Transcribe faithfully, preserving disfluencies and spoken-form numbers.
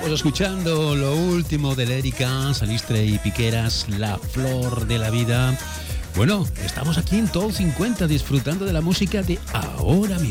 Pues escuchando lo último de Lérica, Salistre y Piqueras, La Flor de la Vida. Bueno, estamos aquí en Top cincuenta disfrutando de la música de ahora mismo.